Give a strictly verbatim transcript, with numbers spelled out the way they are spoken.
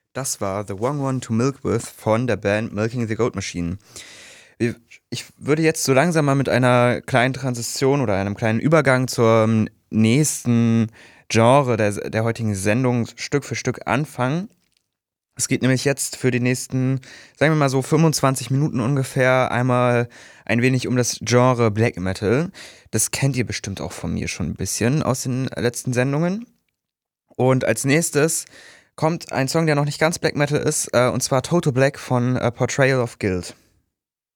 Das war The Wrong One to Milk With von der Band Milking the Goat Machine. Ich würde jetzt so langsam mal mit einer kleinen Transition oder einem kleinen Übergang zum nächsten Genre der, der heutigen Sendung Stück für Stück anfangen. Es geht nämlich jetzt für die nächsten, sagen wir mal so fünfundzwanzig Minuten ungefähr, einmal ein wenig um das Genre Black Metal. Das kennt ihr bestimmt auch von mir schon ein bisschen aus den letzten Sendungen. Und als nächstes kommt ein Song, der noch nicht ganz Black Metal ist, äh, und zwar Toto Black von äh, Portrayal of Guilt.